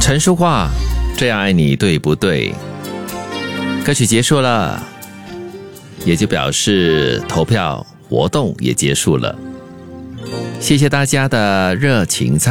陈淑桦，这样爱你对不对？歌曲结束了，也就表示投票活动也结束了。谢谢大家的热情参与。